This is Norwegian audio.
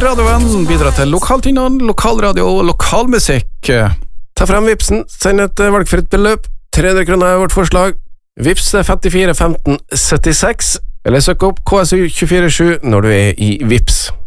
radioen, bidra til lokaltingene, lokalradio og lokalmusikk. Ta frem Vipsen, send et valgfritt beløp. 300 kroner er vårt forslag. Vips er 54 15 76, eller søk opp KSU 247 når du er i Vips.